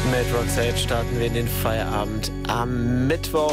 Mit Roxette starten wir in den Feierabend am Mittwoch.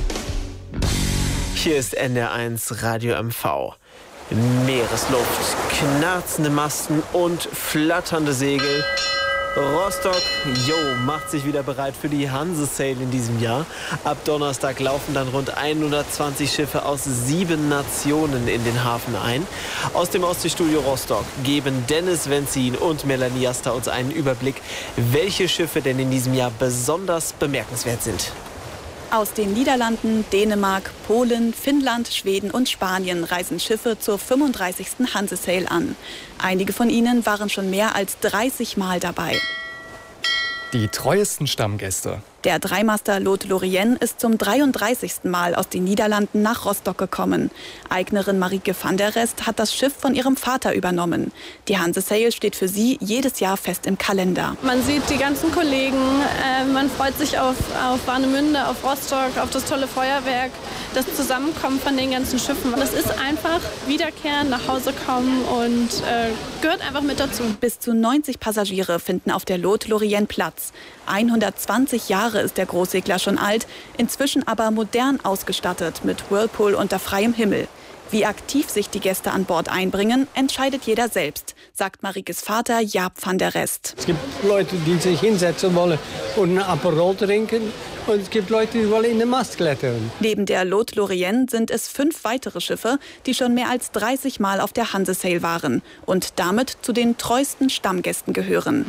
Hier ist NDR1 Radio MV. Meeresluft, knarzende Masten und flatternde Segel. Rostock, macht sich wieder bereit für die Hanse-Sail in diesem Jahr. Ab Donnerstag laufen dann rund 120 Schiffe aus 7 Nationen in den Hafen ein. Aus dem Ostseestudio Rostock geben Dennis Wenzin und Melanie Jaster uns einen Überblick, welche Schiffe denn in diesem Jahr besonders bemerkenswert sind. Aus den Niederlanden, Dänemark, Polen, Finnland, Schweden und Spanien reisen Schiffe zur 35. Hanse-Sail an. Einige von ihnen waren schon mehr als 30 Mal dabei. Die treuesten Stammgäste. Der Dreimaster Lot Lorien ist zum 33. Mal aus den Niederlanden nach Rostock gekommen. Eignerin Marieke van der Rest hat das Schiff von ihrem Vater übernommen. Die Hanse-Sail steht für sie jedes Jahr fest im Kalender. Man sieht die ganzen Kollegen, man freut sich auf Warnemünde, auf Rostock, auf das tolle Feuerwerk, das Zusammenkommen von den ganzen Schiffen. Das ist einfach Wiederkehren, nach Hause kommen und gehört einfach mit dazu. Bis zu 90 Passagiere finden auf der Lot Lorien Platz. 120 Jahre ist der Großsegler schon alt, inzwischen aber modern ausgestattet mit Whirlpool unter freiem Himmel. Wie aktiv sich die Gäste an Bord einbringen, entscheidet jeder selbst, sagt Mariekes Vater Jaap van der Rest. Es gibt Leute, die sich hinsetzen wollen und einen Aperol trinken. Und es gibt Leute, die wollen in den Mast klettern. Neben der Lot Lorien sind es 5 weitere Schiffe, die schon mehr als 30 Mal auf der Hanse-Sail waren und damit zu den treuesten Stammgästen gehören.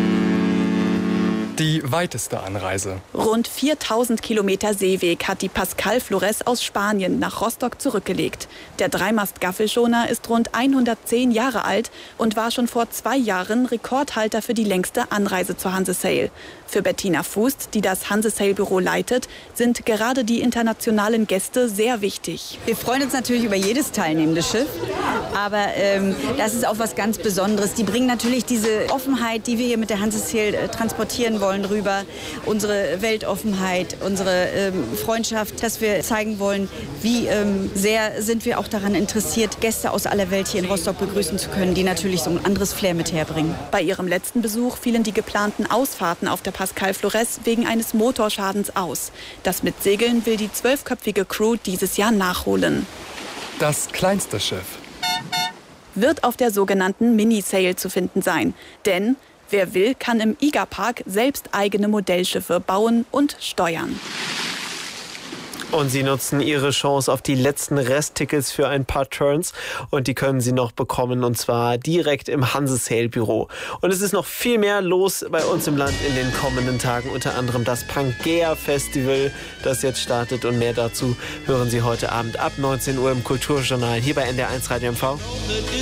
Die weiteste Anreise. Rund 4000 Kilometer Seeweg hat die Pascal Flores aus Spanien nach Rostock zurückgelegt. Der Dreimast-Gaffelschoner ist rund 110 Jahre alt und war schon vor 2 Jahren Rekordhalter für die längste Anreise zur Hanse-Sail. Für Bettina Fußt, die das Hanse-Sail-Büro leitet, sind gerade die internationalen Gäste sehr wichtig. Wir freuen uns natürlich über jedes teilnehmende Schiff, aber das ist auch was ganz Besonderes. Die bringen natürlich diese Offenheit, die wir hier mit der Hanse-Sail transportieren wollen, rüber. Unsere Weltoffenheit, unsere Freundschaft, dass wir zeigen wollen, wie sehr sind wir auch daran interessiert, Gäste aus aller Welt hier in Rostock begrüßen zu können, die natürlich so ein anderes Flair mit herbringen. Bei ihrem letzten Besuch fielen die geplanten Ausfahrten auf der Pascal Flores wegen eines Motorschadens aus. Das mit Segeln will die 12-köpfige Crew dieses Jahr nachholen. Das kleinste Schiff wird auf der sogenannten Mini-Sail zu finden sein. Denn wer will, kann im IGA-Park selbst eigene Modellschiffe bauen und steuern. Und Sie nutzen Ihre Chance auf die letzten Resttickets für ein paar Turns. Und die können Sie noch bekommen, und zwar direkt im Hanse-Sail-Büro. Und es ist noch viel mehr los bei uns im Land in den kommenden Tagen. Unter anderem das Pangea-Festival, das jetzt startet. Und mehr dazu hören Sie heute Abend ab 19 Uhr im Kulturjournal hier bei NDR1 Radio MV.